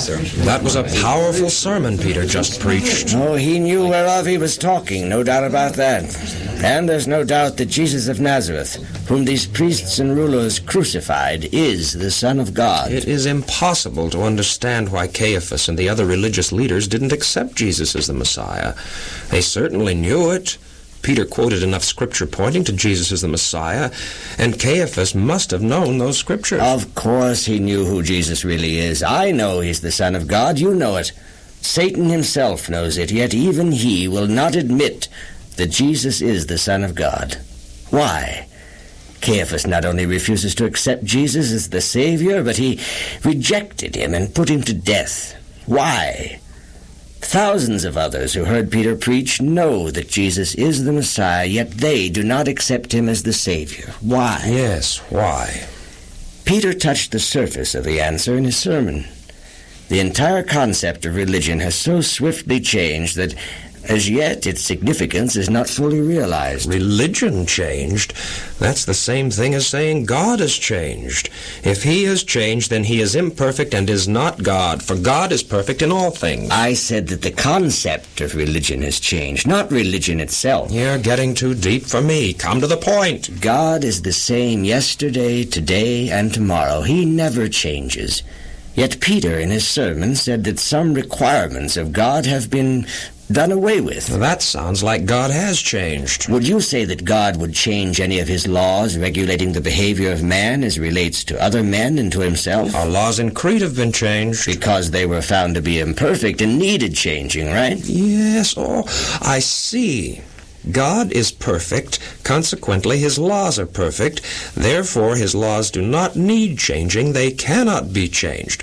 sir. That was a powerful sermon Peter just preached. Oh, he knew whereof he was talking, no doubt about that. And there's no doubt that Jesus of Nazareth, whom these priests and rulers crucified, is the Son of God. It is impossible to understand why Caiaphas and the other religious leaders didn't accept Jesus as the Messiah. They certainly knew it. Peter quoted enough scripture pointing to Jesus as the Messiah, and Caiaphas must have known those scriptures. Of course he knew who Jesus really is. I know he's the Son of God. You know it. Satan himself knows it, yet even he will not admit that Jesus is the Son of God. Why? Caiaphas not only refuses to accept Jesus as the Savior, but he rejected him and put him to death. Why? Thousands of others who heard Peter preach know that Jesus is the Messiah, yet they do not accept him as the Savior. Why? Yes, why? Peter touched the surface of the answer in his sermon. The entire concept of religion has so swiftly changed that, as yet, its significance is not fully realized. Religion changed? That's the same thing as saying God has changed. If he has changed, then he is imperfect and is not God, for God is perfect in all things. I said that the concept of religion has changed, not religion itself. You're getting too deep for me. Come to the point. God is the same yesterday, today, and tomorrow. He never changes. Yet Peter, in his sermon, said that some requirements of God have been done away with. Well, that sounds like God has changed. Would you say that God would change any of his laws regulating the behavior of man as relates to other men and to himself? Our laws in Crete have been changed. Because they were found to be imperfect and needed changing, right? Yes, oh, I see. God is perfect, consequently his laws are perfect, therefore his laws do not need changing, they cannot be changed.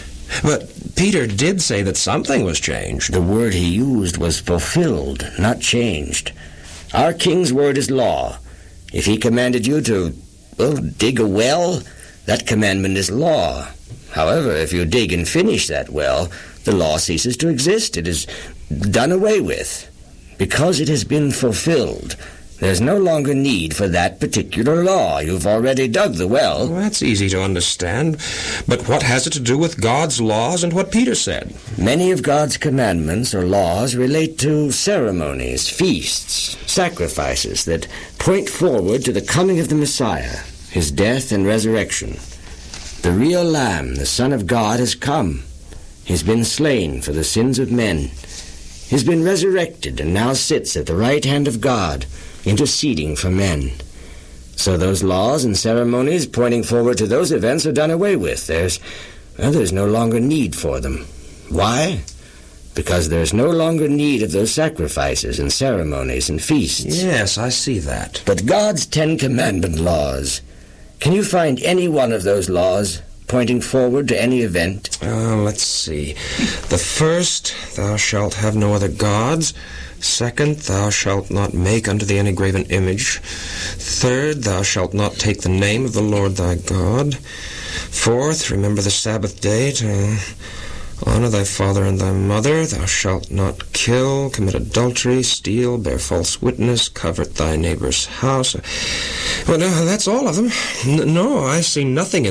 But Peter did say that something was changed. The word he used was fulfilled, not changed. Our king's word is law. If he commanded you to, dig a well, that commandment is law. However, if you dig and finish that well, the law ceases to exist. It is done away with. Because it has been fulfilled, there's no longer need for that particular law. You've already dug the well. Well, that's easy to understand. But what has it to do with God's laws and what Peter said? Many of God's commandments or laws relate to ceremonies, feasts, sacrifices that point forward to the coming of the Messiah, his death and resurrection. The real Lamb, the Son of God, has come. He's been slain for the sins of men. He's been resurrected and now sits at the right hand of God, interceding for men. So those laws and ceremonies pointing forward to those events are done away with. There's no longer need for them. Why? Because there's no longer need of those sacrifices and ceremonies and feasts. Yes, I see that. But God's 10 Commandment laws, can you find any one of those laws pointing forward to any event? Let's see. The first, thou shalt have no other gods. Second, thou shalt not make unto thee any graven image. Third, thou shalt not take the name of the Lord thy God. Fourth, remember the Sabbath day to honor thy father and thy mother. Thou shalt not kill, commit adultery, steal, bear false witness, covet thy neighbor's house. Well, no, that's all of them. No, I see nothing in